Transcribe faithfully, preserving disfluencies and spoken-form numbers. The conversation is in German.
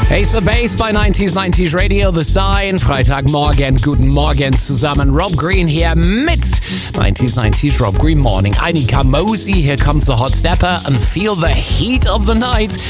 Ace of Base bei neunzig neunzig Radio, The Sign. Freitagmorgen, guten Morgen zusammen. Rob Green hier mit neunzig neunzig Rob Green Morning. Annika Mosey, here comes the hot stepper and feel the heat of the night.